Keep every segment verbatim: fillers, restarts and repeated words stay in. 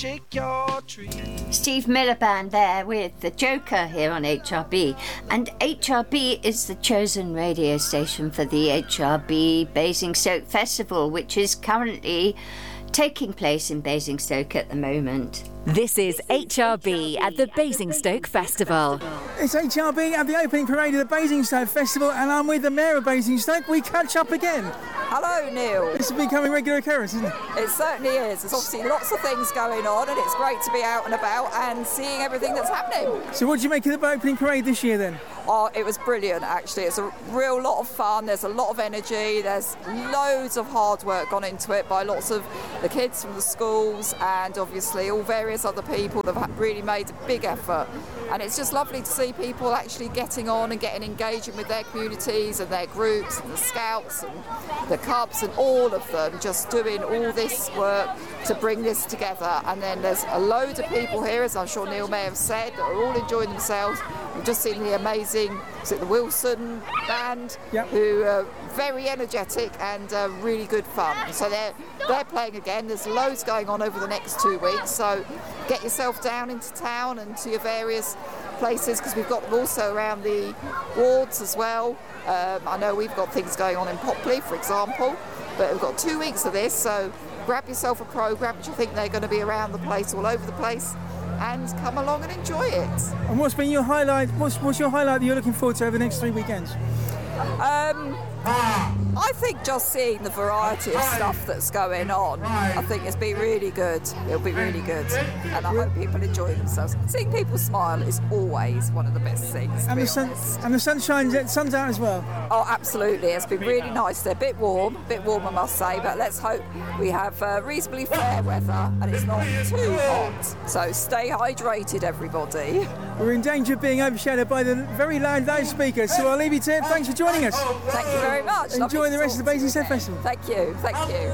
shake your tree. Steve Miliband there with the Joker here on H R B. And H R B is the chosen radio station for the H R B Basingstoke Festival, which is currently taking place in Basingstoke at the moment. This is H R B at the Basingstoke Festival. It's H R B at the opening parade of the Basingstoke Festival, and I'm with the Mayor of Basingstoke. We catch up again. Hello, Neil. This is becoming a regular occurrence, isn't it? It certainly is. There's obviously lots of things going on, and it's great to be out and about and seeing everything that's happening. So what do you make of the opening parade this year, then? Oh, it was brilliant, actually. It's a real lot of fun. There's a lot of energy. There's loads of hard work gone into it by lots of the kids from the schools and obviously all various other people that have really made a big effort. And it's just lovely to see people actually getting on and getting engaging with their communities and their groups and the scouts and the Cubs and all of them just doing all this work to bring this together. And then there's a load of people here, as I'm sure Neil may have said, that are all enjoying themselves. We've just seen the amazing, is it the Wilson band, yep. who are very energetic and uh, really good fun. So they're they're playing again. There's loads going on over the next two weeks. So get yourself down into town and to your various places, because we've got them also around the wards as well. Um, I know we've got things going on in Popley, for example, but we've got two weeks of this. So grab yourself a programme, which I think they're going to be around the place, all over the place, and come along and enjoy it. And what's been your highlight? What's, what's your highlight that you're looking forward to over the next three weekends? Um, I think just seeing the variety of stuff that's going on, I think it's been really good. It'll be really good, and I hope people enjoy themselves. Seeing people smile is always one of the best things. And the sun, and the sun shines, the sun's out as well. Oh, absolutely! It's been really nice. They're a bit warm, a bit warm, I must say, but let's hope we have uh, reasonably fair weather and it's not too hot. So stay hydrated, everybody. We're in danger of being overshadowed by the very loud loudspeakers, so I'll leave you to it. Thanks for joining us. Thank you very much. Enjoy the rest of the Basingstoke Festival. Thank you, thank you.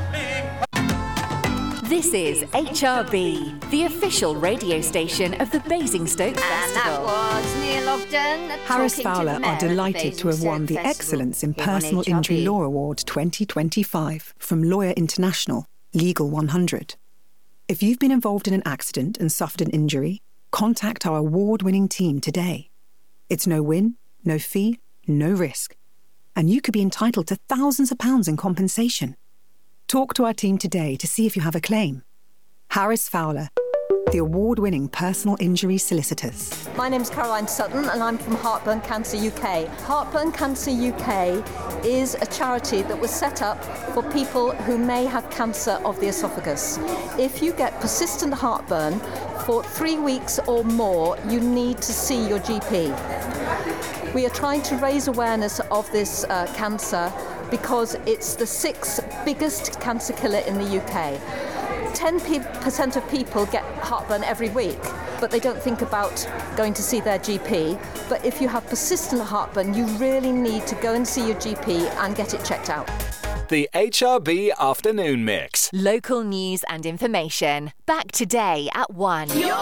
This is H R B, the official radio station of the Basingstoke Festival. And that was Neil Ogden. Harris Fowler are delighted to have won the Excellence in Personal Injury Law Award twenty twenty-five from Lawyer International, Legal one hundred. If you've been involved in an accident and suffered an injury, contact our award-winning team today. It's no win, no fee, no risk. And you could be entitled to thousands of pounds in compensation. Talk to our team today to see if you have a claim. Harris Fowler, the award-winning personal injury solicitors. My name's Caroline Sutton and I'm from Heartburn Cancer U K. Heartburn Cancer U K is a charity that was set up for people who may have cancer of the esophagus. If you get persistent heartburn for three weeks or more, you need to see your G P. We are trying to raise awareness of this uh, cancer because it's the sixth biggest cancer killer in the U K. ten percent of people get heartburn every week, but they don't think about going to see their G P. But if you have persistent heartburn, you really need to go and see your G P and get it checked out. The H R B Afternoon Mix. Local news and information. Back today at one. You're